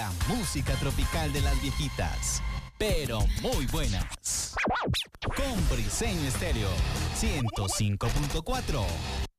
la música tropical de las viejitas, pero muy buenas. Con Briseño Estéreo 105.4.